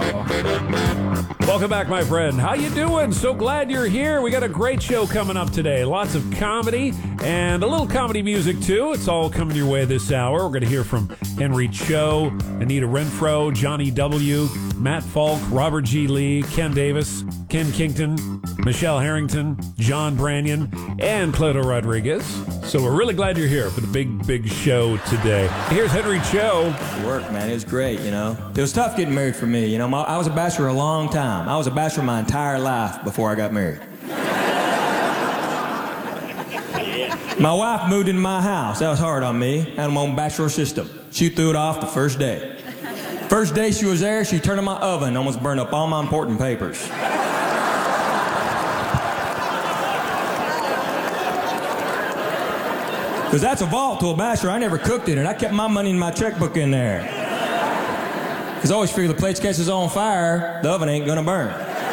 Welcome back, my friend. How you doing? So glad you're here. We got a great show coming up today. Lots of comedy and a little comedy music, too. It's all coming your way this hour. We're going to hear from Henry Cho, Anita Renfro, Johnny W., Matt Falk, Robert G. Lee, Ken Davis, Ken Kington, Michelle Harrington, John Branyan, and Cleto Rodriguez. So we're really glad you're here for the big show today. Here's Henry Cho. Work, man. It was great, you know. It was tough getting married for me. You know, I was a bachelor a long time. I was a bachelor my entire life before I got married. My wife moved into my house. That was hard on me. I had my own bachelor system. She threw it off the first day. First day she was there, she turned on my oven and almost burned up all my important papers. Because that's a vault to a bachelor. I never cooked in it. I kept my money in my checkbook in there. Because I always figure the plates catches on fire, the oven ain't gonna burn.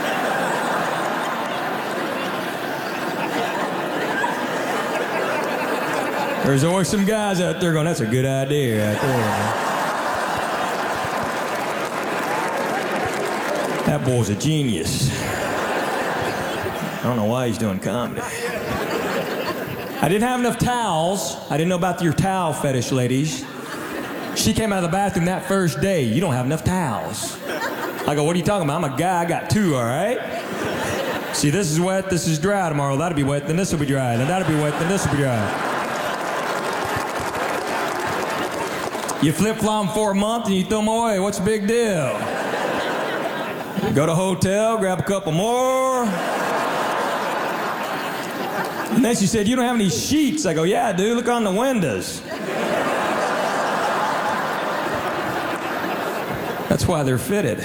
There's always some guys out there going, that's a good idea right there. That boy's a genius. I don't know why he's doing comedy. I didn't have enough towels. I didn't know about your towel fetish, ladies. She came out of the bathroom that first day. You don't have enough towels. I go, what are you talking about? I'm a guy. I got two, all right? See, this is wet. This is dry tomorrow. That'll be wet. Then this will be dry. Then that'll be wet. Then this will be dry. You flip-flop them for a month and you throw them away. What's the big deal? Go to a hotel, grab a couple more. And then she said, you don't have any sheets. I go, yeah, I do. Look on the windows. That's why they're fitted.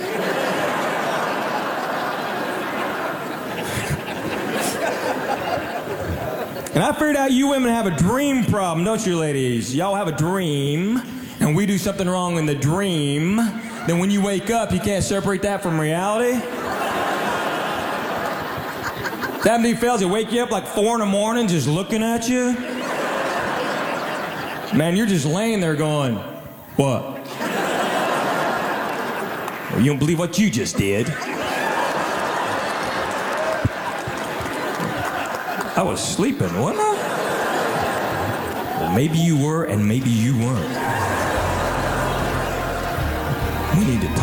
And I figured out you women have a dream problem, don't you, ladies? Y'all have a dream, and we do something wrong in the dream. Then when you wake up, you can't separate that from reality. That many fellas that wake you up like 4 in the morning just looking at you? Man, you're just laying there going, what? Well, you don't believe what you just did. I was sleeping, wasn't I? Well, maybe you were and maybe you weren't. We need to